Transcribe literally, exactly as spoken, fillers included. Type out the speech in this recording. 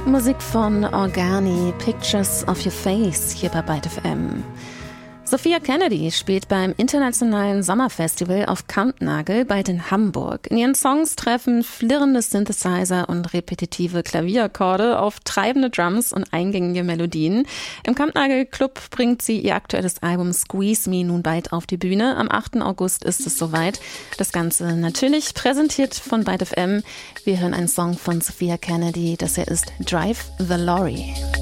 Musik von Organi, Pictures of Your Face, hier bei Byte F M. Sophia Kennedy spielt beim Internationalen Sommerfestival auf Kampnagel bald in Hamburg. In ihren Songs treffen flirrende Synthesizer und repetitive Klavierakkorde auf treibende Drums und eingängige Melodien. Im Kampnagel Club bringt sie ihr aktuelles Album Squeeze Me nun bald auf die Bühne. Am achten August ist es soweit. Das Ganze natürlich präsentiert von Byte F M. Wir hören einen Song von Sophia Kennedy, das hier ist Drive the Lorry.